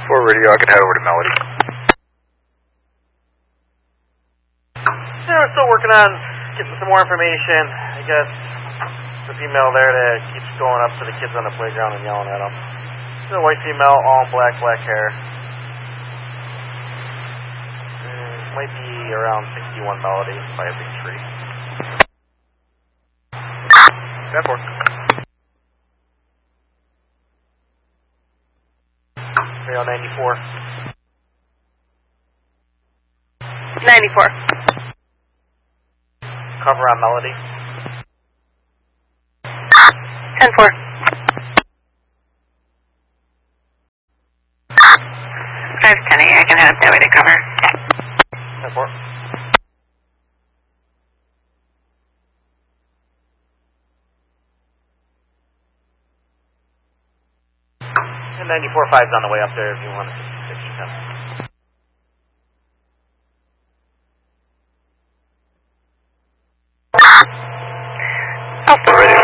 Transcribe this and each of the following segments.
4 radio, I can head over to Melody. Yeah, we're still working on getting some more information. I guess the female there that keeps going up to the kids on the playground and yelling at them. She's a white female, all in black hair. Might be around 61 Melody by a big tree. That's work. Radio 94. 94. Cover on Melody. 10-4. 510, I can head up that way to cover. 10-4. And 94.5's on the way up there if you want to fix your time. Alpha radio.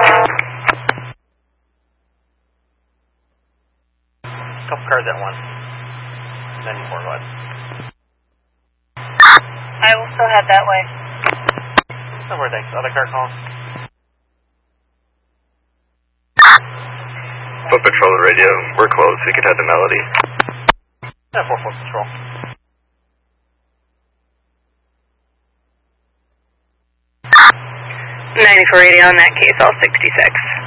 Couple cars at once. 94, go ahead. I will still head that way. Somewhere, thanks. Other car calling. Foot Patrol radio, we're close, we can head to Melody. Yeah, 4 Foot Patrol. .94 radio in that case, all 66.